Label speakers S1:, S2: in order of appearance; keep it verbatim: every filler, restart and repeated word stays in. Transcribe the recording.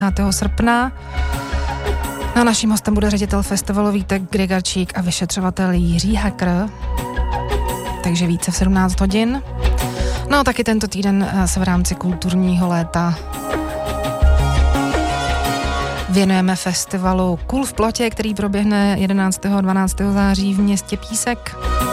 S1: pátého srpna. A naším hostem bude ředitel festivalu Vítek Grygarčík a vyšetřovatel Jiří Hakr. Takže více v sedmnáct hodin. No a taky tento týden se v rámci kulturního léta věnujeme festivalu Kůl v plotě, který proběhne jedenáctého a dvanáctého září v městě Písek.